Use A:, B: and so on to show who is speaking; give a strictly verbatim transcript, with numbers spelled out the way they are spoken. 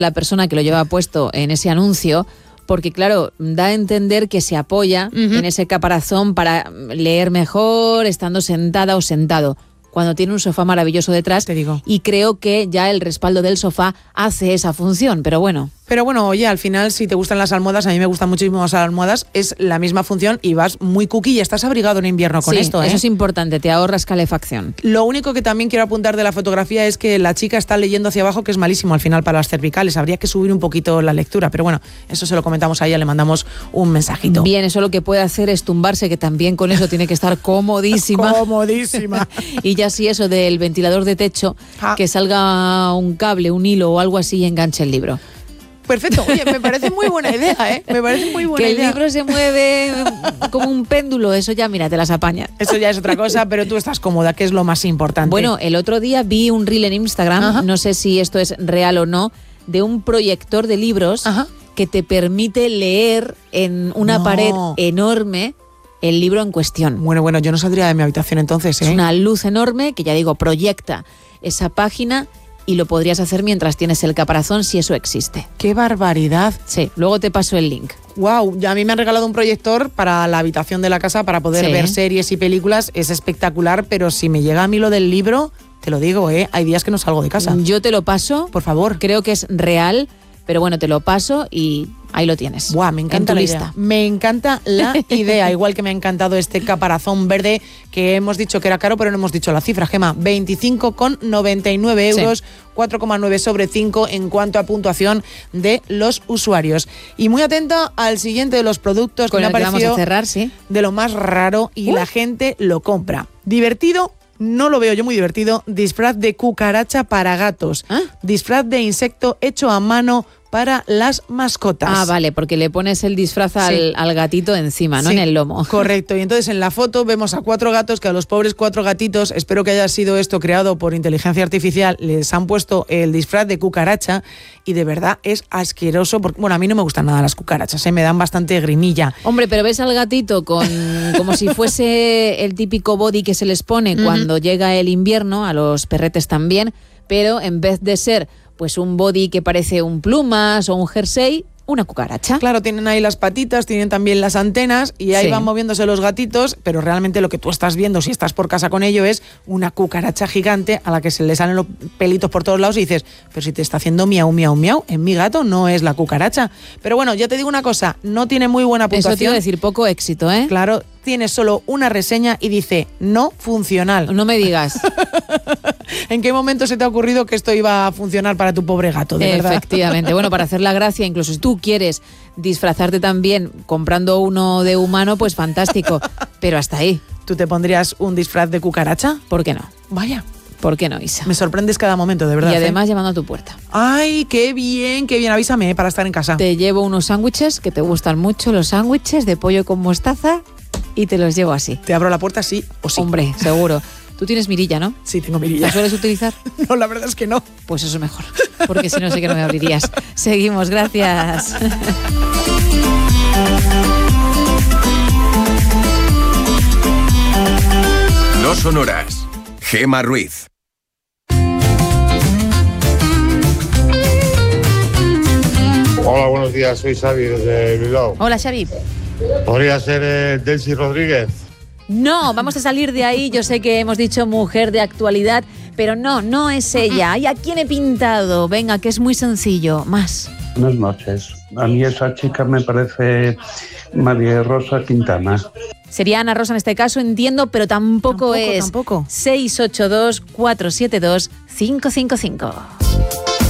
A: la persona que lo lleva puesto en ese anuncio, porque claro, da a entender que se apoya uh-huh. en ese caparazón para leer mejor, estando sentada o sentado, cuando tiene un sofá maravilloso detrás.
B: Te digo.
A: Y creo que ya el respaldo del sofá hace esa función, pero bueno.
B: Pero bueno, oye, al final, si te gustan las almohadas, a mí me gustan muchísimo las almohadas, es la misma función y vas muy cookie y estás abrigado en invierno con
A: sí,
B: esto, ¿eh?
A: Eso es importante, te ahorras calefacción.
B: Lo único que también quiero apuntar de la fotografía es que la chica está leyendo hacia abajo, que es malísimo al final para las cervicales. Habría que subir un poquito la lectura, pero bueno, eso se lo comentamos a ella, le mandamos un mensajito.
A: Bien, eso lo que puede hacer es tumbarse, que también con eso tiene que estar comodísima.
B: Comodísima.
A: Y ya sí, eso del ventilador de techo, ah. que salga un cable, un hilo o algo así y enganche el libro.
B: Perfecto, oye, me parece muy buena idea, ¿eh? Me parece muy buena
A: que
B: idea.
A: el libro se mueve como un péndulo, eso ya, mira, te las apaña.
B: Eso ya es otra cosa, pero tú estás cómoda, que es lo más importante.
A: Bueno, el otro día vi un reel en Instagram, Ajá. no sé si esto es real o no, de un proyector de libros Ajá. que te permite leer en una no. pared enorme el libro en cuestión.
B: Bueno, bueno, yo no saldría de mi habitación entonces, ¿eh?
A: Es una luz enorme que, ya digo, proyecta esa página. Y lo podrías hacer mientras tienes el caparazón, si eso existe.
B: ¡Qué barbaridad!
A: Sí, luego te paso el link.
B: Wow, ya a mí me han regalado un proyector para la habitación de la casa para poder sí. ver series y películas. Es espectacular, pero si me llega a mí lo del libro, te lo digo, ¿eh? Hay días que no salgo de casa.
A: Yo te lo paso.
B: Por favor.
A: Creo que es real, pero bueno, te lo paso y ahí lo tienes.
B: Guau, me encanta la
A: lista.
B: idea. Me encanta la idea, igual que me ha encantado este caparazón verde que hemos dicho que era caro, pero no hemos dicho la cifra, Gema. veinticinco con noventa y nueve euros, sí. cuatro coma nueve sobre cinco en cuanto a puntuación de los usuarios. Y muy atenta al siguiente de los productos
A: con
B: que me ha parecido
A: que vamos a cerrar, sí.
B: de lo más raro y uh. la gente lo compra. Divertido. No lo veo yo muy divertido. Disfraz de cucaracha para gatos. ¿Ah? Disfraz de insecto hecho a mano para las mascotas.
A: Ah, vale, porque le pones el disfraz al, sí. al gatito encima, ¿no?
B: Sí,
A: en el lomo.
B: Correcto. Y entonces en la foto vemos a cuatro gatos que a los pobres cuatro gatitos, espero que haya sido esto creado por inteligencia artificial, les han puesto el disfraz de cucaracha y de verdad es asqueroso. Porque, bueno, a mí no me gustan nada las cucarachas, ¿eh? Me dan bastante grimilla.
A: Hombre, pero ves al gatito con como si fuese el típico body que se les pone uh-huh. cuando llega el invierno, a los perretes también, pero en vez de ser pues un body que parece un plumas o un jersey, una cucaracha.
B: Claro, tienen ahí las patitas, tienen también las antenas y ahí sí. van moviéndose los gatitos, pero realmente lo que tú estás viendo, si estás por casa con ello, es una cucaracha gigante a la que se le salen los pelitos por todos lados y dices, pero si te está haciendo miau, miau, miau, en mi gato no es la cucaracha. Pero bueno, ya te digo una cosa, no tiene muy buena puntuación.
A: Eso te iba a decir, poco éxito, ¿eh?
B: Claro, tiene solo una reseña y dice, no funcional.
A: No me digas.
B: ¿En qué momento se te ha ocurrido que esto iba a funcionar para tu pobre gato, de verdad?
A: Efectivamente. Bueno, para hacer la gracia, incluso si tú quieres disfrazarte también comprando uno de humano, pues fantástico. Pero hasta ahí.
B: ¿Tú te pondrías un disfraz de cucaracha?
A: ¿Por qué no?
B: Vaya.
A: ¿Por qué no, Isa?
B: Me sorprendes cada momento, de verdad.
A: Y además
B: ¿eh?
A: llamando a tu puerta.
B: ¡Ay, qué bien, qué bien! Avísame, ¿eh? Para estar en casa.
A: Te llevo unos sándwiches que te gustan mucho, los sándwiches de pollo con mostaza, y te los llevo así.
B: ¿Te abro la puerta sí o sí?
A: Hombre, seguro. Tú tienes mirilla, ¿no?
B: Sí, tengo mirilla.
A: ¿La sueles utilizar?
B: No, la verdad es que no.
A: Pues eso es mejor, porque si no sé que no me abrirías. Seguimos, gracias.
C: No son horas. Gema Ruiz.
D: Hola, buenos días. Soy Xavi desde Bilbao.
A: Hola, Xavi.
D: ¿Podría ser eh, Delcy Rodríguez?
A: No, vamos a salir de ahí. Yo sé que hemos dicho mujer de actualidad, pero no, no es ella. ¿Y a quién he pintado? Venga, que es muy sencillo. Más.
E: Buenas noches. A mí esa chica me parece María Rosa Quintana.
A: Sería Ana Rosa en este caso, entiendo, pero tampoco,
B: tampoco
A: es.
B: Tampoco.
A: seis ocho dos, cuatro siete dos, cinco cinco cinco.